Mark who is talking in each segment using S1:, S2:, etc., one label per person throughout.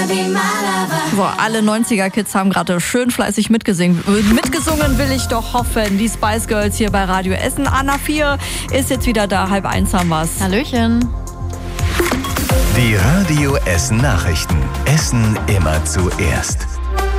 S1: So, alle 90er-Kids haben gerade schön fleißig mitgesungen, will ich doch hoffen. Die Spice Girls hier bei Radio Essen. Anna 4 ist jetzt wieder da, 12:30 haben wir's.
S2: Hallöchen.
S3: Die Radio Essen Nachrichten. Essen immer zuerst.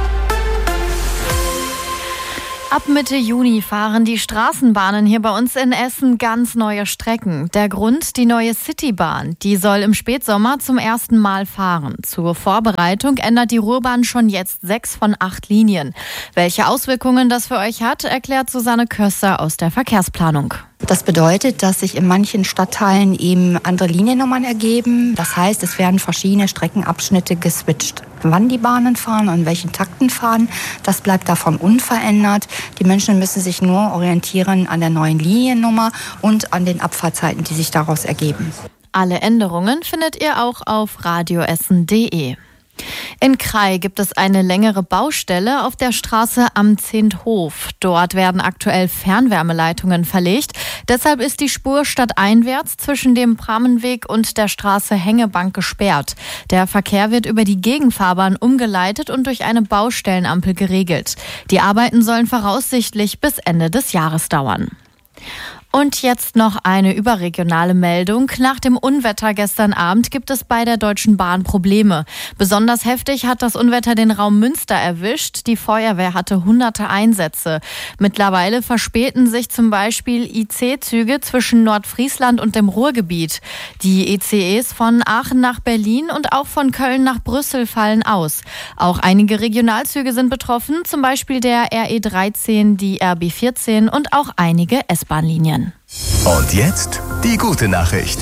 S2: Ab Mitte Juni fahren die Straßenbahnen hier bei uns in Essen ganz neue Strecken. Der Grund, die neue Citybahn. Die soll im Spätsommer zum ersten Mal fahren. Zur Vorbereitung ändert die Ruhrbahn schon jetzt 6 von 8 Linien. Welche Auswirkungen das für euch hat, erklärt Susanne Köster aus der Verkehrsplanung.
S4: Das bedeutet, dass sich in manchen Stadtteilen eben andere Liniennummern ergeben. Das heißt, es werden verschiedene Streckenabschnitte geswitcht. Wann die Bahnen fahren und in welchen Takten fahren, das bleibt davon unverändert. Die Menschen müssen sich nur orientieren an der neuen Liniennummer und an den Abfahrtzeiten, die sich daraus ergeben.
S2: Alle Änderungen findet ihr auch auf radioessen.de. In Krai gibt es eine längere Baustelle auf der Straße am Zehnthof. Dort werden aktuell Fernwärmeleitungen verlegt. Deshalb ist die Spur stadteinwärts zwischen dem Pramenweg und der Straße Hängebank gesperrt. Der Verkehr wird über die Gegenfahrbahn umgeleitet und durch eine Baustellenampel geregelt. Die Arbeiten sollen voraussichtlich bis Ende des Jahres dauern. Und jetzt noch eine überregionale Meldung. Nach dem Unwetter gestern Abend gibt es bei der Deutschen Bahn Probleme. Besonders heftig hat das Unwetter den Raum Münster erwischt. Die Feuerwehr hatte hunderte Einsätze. Mittlerweile verspäten sich zum Beispiel IC-Züge zwischen Nordfriesland und dem Ruhrgebiet. Die ECEs von Aachen nach Berlin und auch von Köln nach Brüssel fallen aus. Auch einige Regionalzüge sind betroffen, zum Beispiel der RE13, die RB14 und auch einige S-Bahn-Linien.
S3: Und jetzt die gute Nachricht.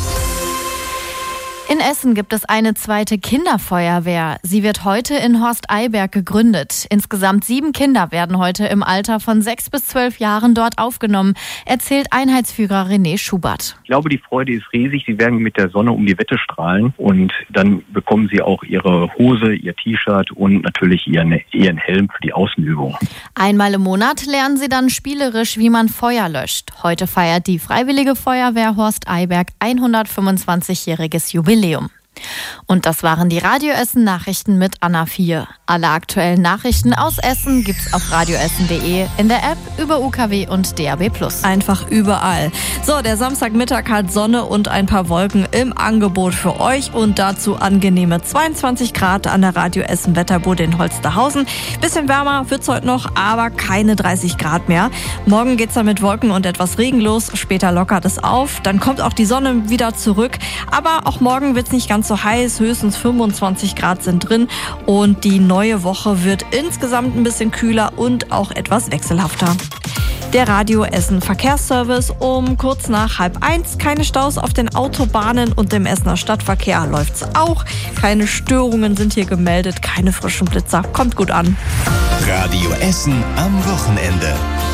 S2: In Essen gibt es eine zweite Kinderfeuerwehr. Sie wird heute in Horsteiberg gegründet. Insgesamt 7 Kinder werden heute im Alter von 6 bis 12 Jahren dort aufgenommen, erzählt Einheitsführer René Schubert.
S5: Ich glaube, die Freude ist riesig. Sie werden mit der Sonne um die Wette strahlen und dann bekommen sie auch ihre Hose, ihr T-Shirt und natürlich ihren Helm für die Außenübung. Einmal
S2: im Monat lernen sie dann spielerisch, wie man Feuer löscht. Heute feiert die Freiwillige Feuerwehr Horsteiberg 125-jähriges Jubiläum. Und das waren die Radio Essen Nachrichten mit Anna 4. Alle aktuellen Nachrichten aus Essen gibt's auf radioessen.de, in der App, über UKW und DAB+.
S1: Einfach überall. So, der Samstagmittag hat Sonne und ein paar Wolken im Angebot für euch und dazu angenehme 22 Grad an der Radio Essen Wetterbude in Holsterhausen. Bisschen wärmer wird's heute noch, aber keine 30 Grad mehr. Morgen geht's dann mit Wolken und etwas Regen los, später lockert es auf, dann kommt auch die Sonne wieder zurück, aber auch morgen wird's nicht ganz so heiß, höchstens 25 Grad sind drin und die neue Woche wird insgesamt ein bisschen kühler und auch etwas wechselhafter. Der Radio Essen Verkehrsservice um kurz nach 12:30. Keine Staus auf den Autobahnen und im Essener Stadtverkehr läuft's auch. Keine Störungen sind hier gemeldet, keine frischen Blitzer. Kommt gut an.
S3: Radio Essen am Wochenende.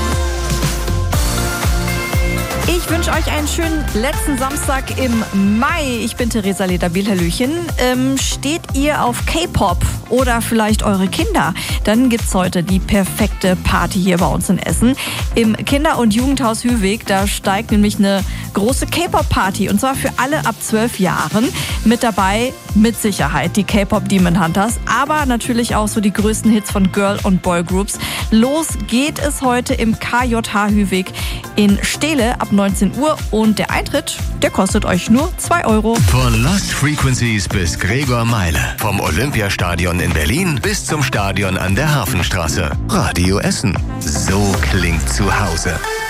S1: Ich wünsche euch einen schönen letzten Samstag im Mai. Ich bin Theresa Lederbiel, Hallöchen. Steht ihr auf K-Pop oder vielleicht eure Kinder? Dann gibt's heute die perfekte Party hier bei uns in Essen. Im Kinder- und Jugendhaus Hüwig, da steigt nämlich eine große K-Pop-Party und zwar für alle ab 12 Jahren. Mit dabei mit Sicherheit die K-Pop Demon Hunters, aber natürlich auch so die größten Hits von Girl- und Boy-Groups. Los geht es heute im KJH Hüwig in Steele ab 19 Uhr und der Eintritt, der kostet euch nur 2 €.
S3: Von Lost Frequencies bis Gregor Meile. Vom Olympiastadion in Berlin bis zum Stadion an der Hafenstraße. Radio Essen. So klingt zu Hause.